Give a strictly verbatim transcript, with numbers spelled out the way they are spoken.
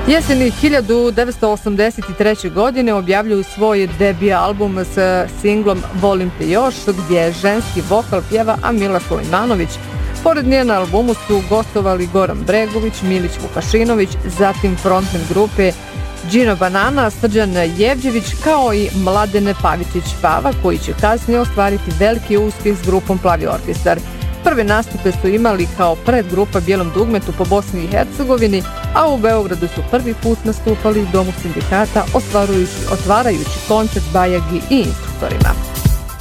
Jeseni hiljadu devetsto osamdeset treće. godine objavljuju svoj debi album s singlom Volim te još, gdje ženski vokal pjeva Amila Sulejmanović. Pored nje na albumu su gostovali Goran Bregović, Milić Vukašinović, zatim frontmen grupe Gino Banana, Srđan Jevđević, kao i Mladene Pavičić-Pava, koji će kasnije ostvariti veliki uspjeh s grupom Plavi orkestar. Prve nastupe su imali kao predgrupa Bijelom dugmetu po Bosni i Hercegovini, a u Beogradu su prvi put nastupali u Domu sindikata, otvarajući koncert Bajagi i instruktorima.